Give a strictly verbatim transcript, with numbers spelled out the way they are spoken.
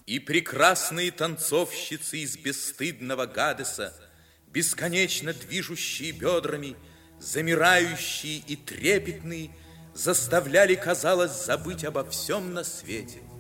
И прекрасные танцовщицы из бесстыдного Гадеса, бесконечно движущие бедрами, замирающие и трепетные, заставляли, казалось, забыть обо всем на свете.